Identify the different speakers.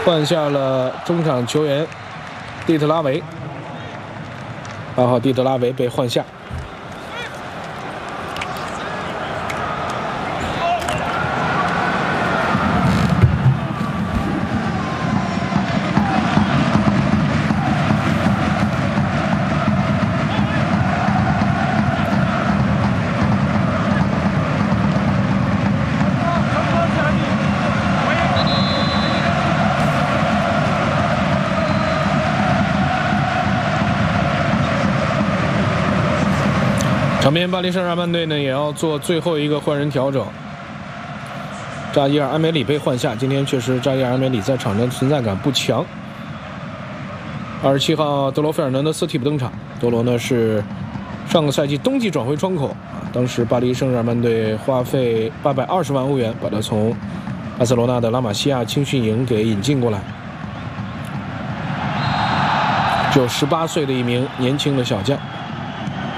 Speaker 1: 换下了中场球员蒂特拉维，8号蒂特拉维被换下。场边巴黎圣日耳曼队呢也要做最后一个换人调整，扎伊尔·安梅里被换下。今天确实扎伊尔·安梅里在场上存在感不强。27号德罗费尔南德斯替补登场，德罗呢是上个赛季冬季转会窗口当时巴黎圣日耳曼队花费820万欧元把他从巴塞罗那的拉玛西亚青训营给引进过来，只有18岁的一名年轻的小将。